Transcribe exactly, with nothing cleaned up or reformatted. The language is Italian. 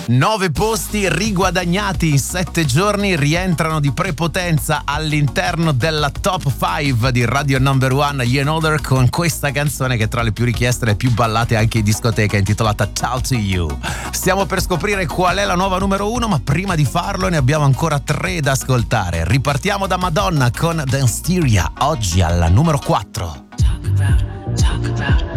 Nove posti riguadagnati in sette giorni, rientrano di prepotenza all'interno della top cinque di Radio Number One, You Know Other, con questa canzone che è tra le più richieste e le più ballate anche in discoteca, intitolata Talk to You. Stiamo per scoprire qual è la nuova numero uno, ma prima di farlo ne abbiamo ancora tre da ascoltare. Ripartiamo da Madonna con Danceteria, oggi alla numero quattro. Talk about, talk about